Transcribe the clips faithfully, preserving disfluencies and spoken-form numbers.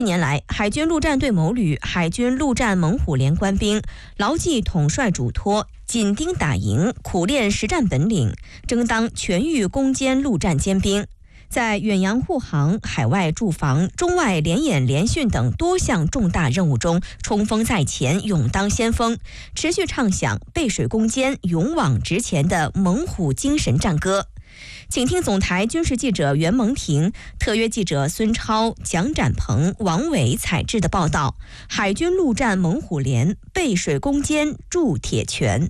近年来，海军陆战队某旅、海军陆战猛虎连官兵牢记统帅嘱托，紧盯打营，苦练实战本领，争当全域攻坚陆战尖兵。在远洋护航、海外驻防、中外联演联训等多项重大任务中冲锋在前，勇当先锋，持续唱响背水攻坚、勇往直前的猛虎精神战歌。请听总台军事记者袁蒙婷、特约记者孙超、蒋展鹏、王伟采制的报道：海军陆战猛虎连背水攻坚铸铁拳。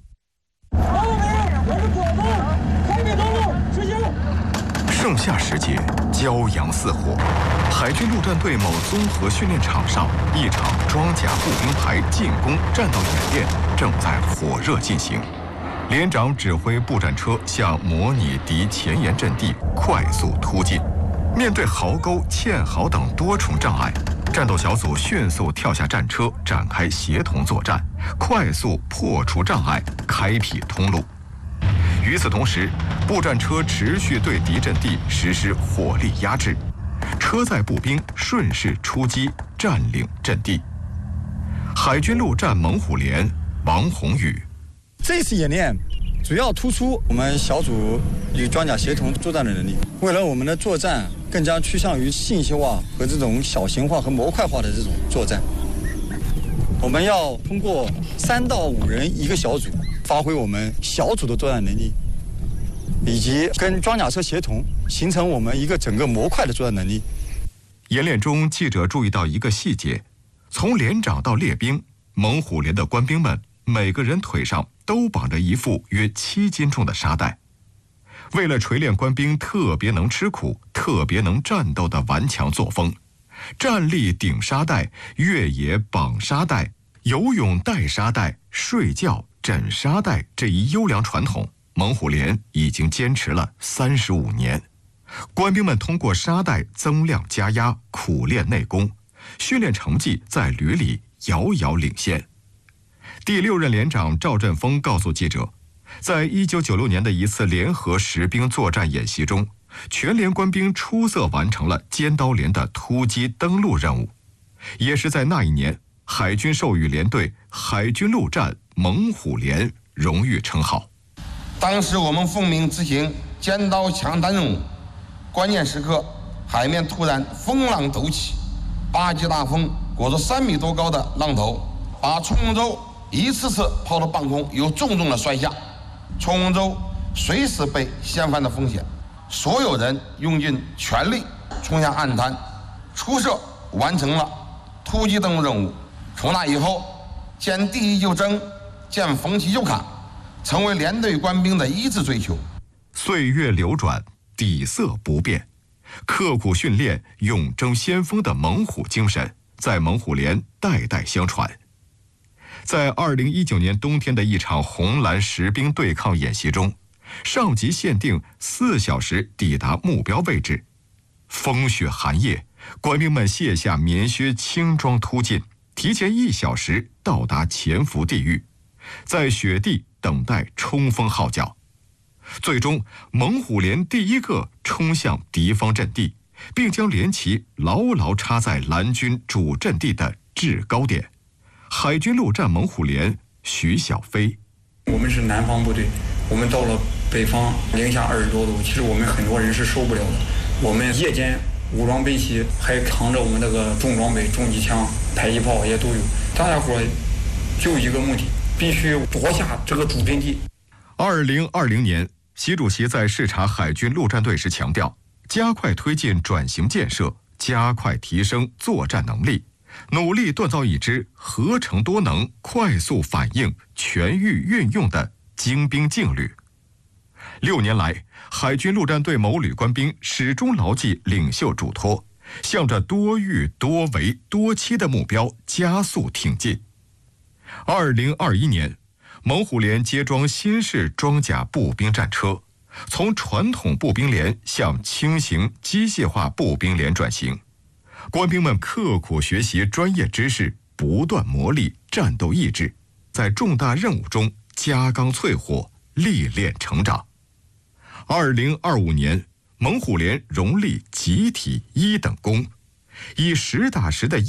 盛夏时节，骄阳似火，海军陆战队某综合训练场上，一场装甲步兵排进攻战斗演练正在火热进行。连长指挥步战车向模拟敌前沿阵地快速突进，面对壕沟、堑壕等多重障碍，战斗小组迅速跳下战车，展开协同作战，快速破除障碍，开辟通路。与此同时，步战车持续对敌阵地实施火力压制，车载步兵顺势出击，占领阵地。海军陆战猛虎连王宏宇。 这次演练主要突出我们小组与装甲协同作战的能力。为了我们的作战更加趋向于信息化和这种小型化和模块化的这种作战，我们要通过三到五人一个小组，发挥我们小组的作战能力，以及跟装甲车协同，形成我们一个整个模块的作战能力。 演练中，记者注意到一个细节：从连长到列兵，猛虎连的官兵们每个人腿上都绑着一副约七斤重的沙袋。为了锤炼官兵特别能吃苦、特别能战斗的顽强作风，站立顶沙袋、越野绑沙袋、游泳带沙袋、睡觉枕沙袋这一优良传统，猛虎连已经坚持了三十五年。官兵们通过沙袋增量加压，苦练内功，训练成绩在旅里遥遥领先。第六任连长赵振峰告诉记者，在一九九六年的一次联合实兵作战演习中，全连官兵出色完成了尖刀连的突击登陆任务。也是在那一年，海军授予连队海军陆战猛虎连荣誉称号。 当时我们奉命执行尖刀抢滩任务，关键时刻海面突然风浪陡起，八级大风裹着三米多高的浪头，把冲锋舟一次次抛到半空，又重重的摔下，冲锋舟随时被掀翻的风险。所有人用尽全力冲向岸滩，出色完成了突击登陆任务。从那以后，见敌意就争，见逢旗就砍，成为连队官兵的一致追求。 岁月流转，底色不变，刻苦训练、勇争先锋的猛虎精神在猛虎连代代相传。在二零一九年冬天的一场红蓝实兵对抗演习中，上级限定四小时抵达目标位置。风雪寒夜，官兵们卸下棉靴轻装突进，提前一小时到达潜伏地域，在雪地等待冲锋号角。最终，猛虎连第一个冲向敌方阵地，并将连旗牢牢插在蓝军主阵地的制高点。海军陆战猛虎连徐小飞， 我们是南方部队，我们到了北方零下二十多度，其实我们很多人是受不了的。我们夜间武装奔袭，还扛着我们那个重装备、重机枪、迫击炮也都有。大家伙就一个目的，必须夺下这个主阵地。 二零二零年，习主席在视察海军陆战队时强调，加快推进转型建设，加快提升作战能力，努力锻造一支合成多能、快速反应、全域运用的精兵劲旅。六年来，海军陆战队某旅官兵始终牢记领袖嘱托，向着多域、多维、多期的目标加速挺进。二零二一年，猛虎连接装新式装甲步兵战车，从传统步兵连向轻型机械化步兵连转型。官兵们刻苦学习专业知识，不断磨砺战斗意志，在重大任务中加钢淬火，历练成长。二零二五年，猛虎连荣立集体一等功，以实打实的